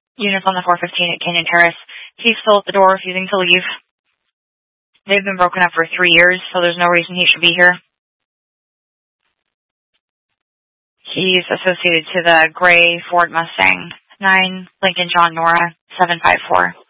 Units on the 415 at Canyon Terrace. He's still at the door, refusing to leave. They've been broken up for 3 years, so there's no reason he should be here. He's associated to the gray Ford Mustang. 9 Lincoln John Nora 754.